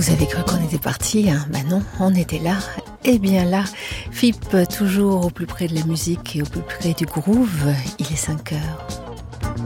Vous avez cru qu'on était parti, hein? Ben non, on était là, et bien là. FIP, toujours au plus près de la musique et au plus près du groove, il est 5 heures.